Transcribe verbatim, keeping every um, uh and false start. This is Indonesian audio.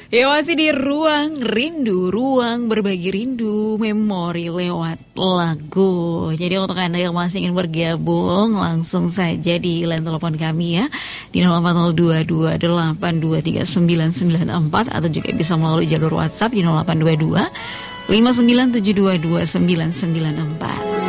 Ya masih di ruang rindu, ruang berbagi rindu, memori lewat lagu. Jadi untuk Anda yang masih ingin bergabung, langsung saja di line telepon kami ya, di nol empat nol dua dua delapan dua tiga sembilan sembilan empat, atau juga bisa melalui jalur WhatsApp di nol delapan dua dua lima sembilan tujuh dua dua sembilan sembilan empat.